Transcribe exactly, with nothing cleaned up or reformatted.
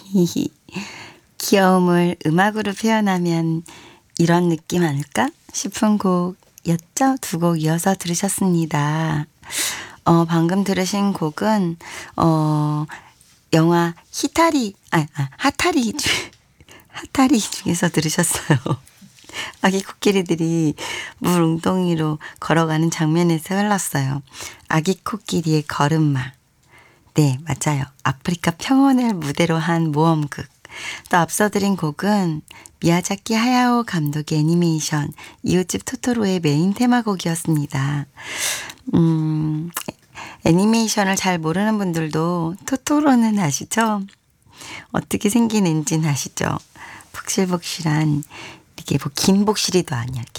히히. 귀여움을 음악으로 표현하면 이런 느낌 아닐까 싶은 곡이었죠. 두 곡 이어서 들으셨습니다. 어, 방금 들으신 곡은 어, 영화 히타리, 아, 아 하타리 중, 하타리 중에서 들으셨어요. 아기 코끼리들이 물 웅덩이로 걸어가는 장면에서 흘렀어요. 아기 코끼리의 걸음마. 네, 맞아요. 아프리카 평원을 무대로 한 모험극. 또 앞서 드린 곡은 미야자키 하야오 감독의 애니메이션 이웃집 토토로의 메인 테마곡이었습니다. 음, 애니메이션을 잘 모르는 분들도 토토로는 아시죠? 어떻게 생긴 앤지는 아시죠? 복실복실한, 이게 뭐 긴 복실이도 아니야. 이렇게